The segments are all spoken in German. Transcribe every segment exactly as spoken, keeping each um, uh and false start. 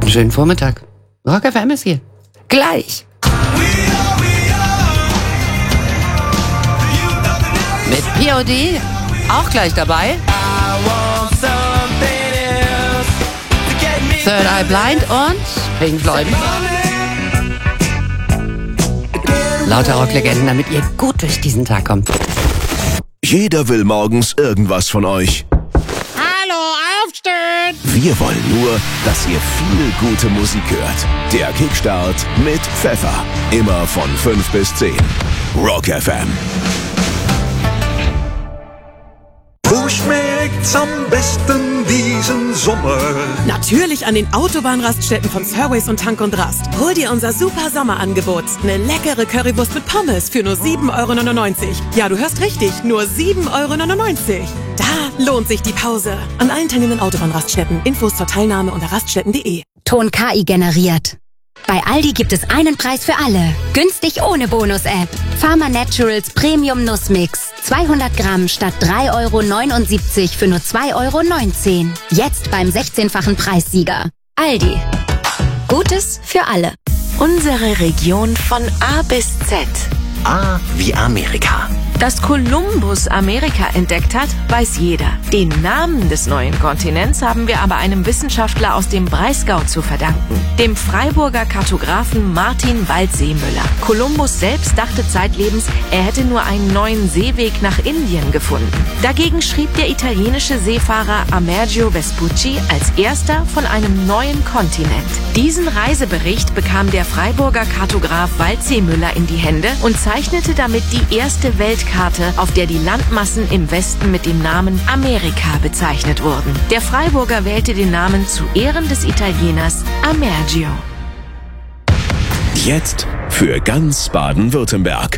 Habt einen schönen Vormittag. Rock F M ist hier. Gleich. Mit P O D auch gleich dabei. Third Eye Blind und Pink Floyd. Lauter Rocklegenden, damit ihr gut durch diesen Tag kommt. Jeder will morgens irgendwas von euch. Hallo, aufstehen! Wir wollen nur, dass ihr viel gute Musik hört. Der Kickstart mit Pfeffer. Immer von fünf bis zehn. Rock F M. Wo schmeckt's am besten diesen Sommer? Natürlich an den Autobahnraststätten von Surways und Tank und Rast. Hol dir unser super Sommerangebot. Eine leckere Currywurst mit Pommes für nur sieben Euro neunundneunzig. Ja, du hörst richtig, nur sieben Euro neunundneunzig. Da lohnt sich die Pause. An allen teilnehmenden Autobahnraststätten. Infos zur Teilnahme unter raststätten punkt de. Ton K I generiert. Bei Aldi gibt es einen Preis für alle. Günstig ohne Bonus-App. Pharma Naturals Premium Nussmix. zweihundert Gramm statt drei Euro neunundsiebzig für nur zwei Euro neunzehn. Jetzt beim sechzehnfachen Preissieger. Aldi. Gutes für alle. Unsere Region von A bis Z. A wie Amerika. Dass Kolumbus Amerika entdeckt hat, weiß jeder. Den Namen des neuen Kontinents haben wir aber einem Wissenschaftler aus dem Breisgau zu verdanken. Dem Freiburger Kartografen Martin Waldseemüller. Kolumbus selbst dachte zeitlebens, er hätte nur einen neuen Seeweg nach Indien gefunden. Dagegen schrieb der italienische Seefahrer Amerigo Vespucci als erster von einem neuen Kontinent. Diesen Reisebericht bekam der Freiburger Kartograf Waldseemüller in die Hände und zeichnete damit die erste Weltkarte, auf der die Landmassen im Westen mit dem Namen Amerika bezeichnet wurden. Der Freiburger wählte den Namen zu Ehren des Italieners Amerigo. Jetzt für ganz Baden-Württemberg.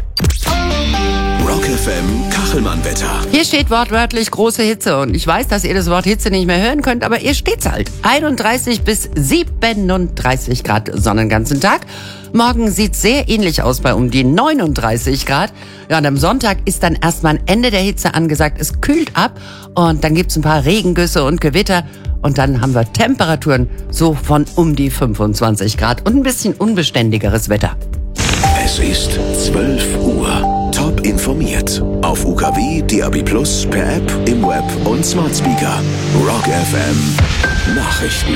Rock F M Kachelmann-Wetter. Hier steht wortwörtlich große Hitze und ich weiß, dass ihr das Wort Hitze nicht mehr hören könnt, aber ihr steht's halt. einunddreißig bis siebenunddreißig Grad Sonne den ganzen Tag. Morgen sieht's sehr ähnlich aus bei um die neununddreißig Grad. Ja, und am Sonntag ist dann erstmal ein Ende der Hitze angesagt. Es kühlt ab und dann gibt's ein paar Regengüsse und Gewitter. Und dann haben wir Temperaturen so von um die fünfundzwanzig Grad und ein bisschen unbeständigeres Wetter. Es ist zwölf Uhr. Top informiert. Auf U K W, D A B Plus, per App, im Web und Smart Speaker. Rock F M. Nachrichten.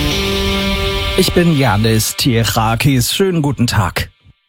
Ich bin Janis Tierakis. Schönen guten Tag.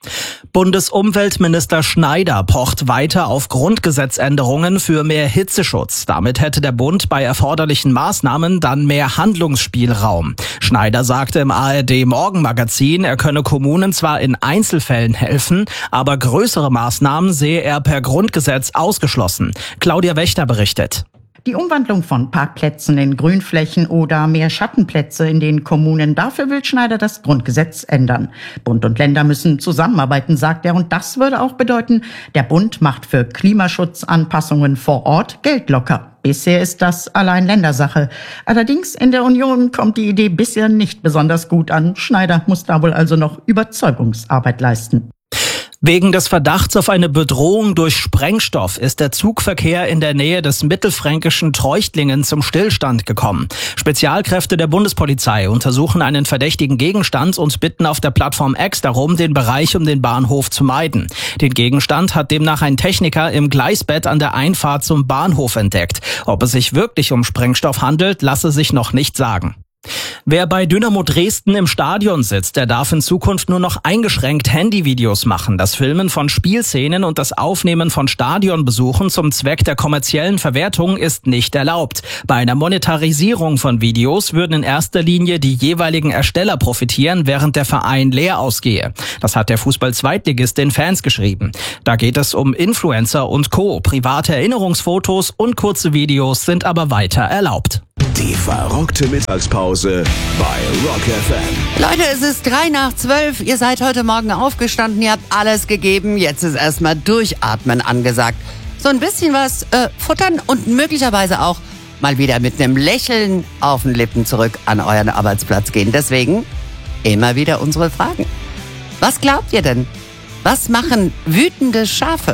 Bundesumweltminister Schneider pocht weiter auf Grundgesetzänderungen für mehr Hitzeschutz. Damit hätte der Bund bei erforderlichen Maßnahmen dann mehr Handlungsspielraum. Schneider sagte im A R D-Morgenmagazin, er könne Kommunen zwar in Einzelfällen helfen, aber größere Maßnahmen sehe er per Grundgesetz ausgeschlossen. Claudia Wächter berichtet. Die Umwandlung von Parkplätzen in Grünflächen oder mehr Schattenplätze in den Kommunen, dafür will Schneider das Grundgesetz ändern. Bund und Länder müssen zusammenarbeiten, sagt er, und das würde auch bedeuten, der Bund macht für Klimaschutzanpassungen vor Ort Geld locker. Bisher ist das allein Ländersache. Allerdings in der Union kommt die Idee bisher nicht besonders gut an. Schneider muss da wohl also noch Überzeugungsarbeit leisten. Wegen des Verdachts auf eine Bedrohung durch Sprengstoff ist der Zugverkehr in der Nähe des mittelfränkischen Treuchtlingen zum Stillstand gekommen. Spezialkräfte der Bundespolizei untersuchen einen verdächtigen Gegenstand und bitten auf der Plattform X darum, den Bereich um den Bahnhof zu meiden. Den Gegenstand hat demnach ein Techniker im Gleisbett an der Einfahrt zum Bahnhof entdeckt. Ob es sich wirklich um Sprengstoff handelt, lasse sich noch nicht sagen. Wer bei Dynamo Dresden im Stadion sitzt, der darf in Zukunft nur noch eingeschränkt Handyvideos machen. Das Filmen von Spielszenen und das Aufnehmen von Stadionbesuchen zum Zweck der kommerziellen Verwertung ist nicht erlaubt. Bei einer Monetarisierung von Videos würden in erster Linie die jeweiligen Ersteller profitieren, während der Verein leer ausgehe. Das hat der Fußball-Zweitligist den Fans geschrieben. Da geht es um Influencer und Co. Private Erinnerungsfotos und kurze Videos sind aber weiter erlaubt. Die verrückte Mittagspause bei Rock F M. Leute, es ist drei nach zwölf. Ihr seid heute Morgen aufgestanden, ihr habt alles gegeben. Jetzt ist erstmal Durchatmen angesagt. So ein bisschen was äh, futtern und möglicherweise auch mal wieder mit einem Lächeln auf den Lippen zurück an euren Arbeitsplatz gehen. Deswegen immer wieder unsere Fragen. Was glaubt ihr denn? Was machen wütende Schafe?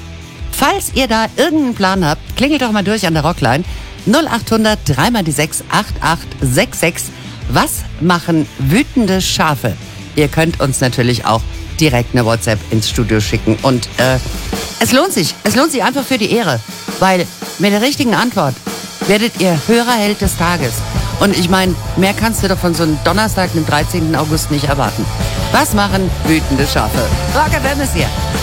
Falls ihr da irgendeinen Plan habt, klingelt doch mal durch an der Rockline. null acht hundert drei mal die sechs acht acht sechs sechs Was machen wütende Schafe? Ihr könnt uns natürlich auch direkt eine WhatsApp ins Studio schicken. Und äh, es lohnt sich. Es lohnt sich einfach für die Ehre. Weil mit der richtigen Antwort werdet ihr Hörerheld des Tages. Und ich meine, mehr kannst du doch von so einem Donnerstag, dem dreizehnten August nicht erwarten. Was machen wütende Schafe? Rock F M ist hier.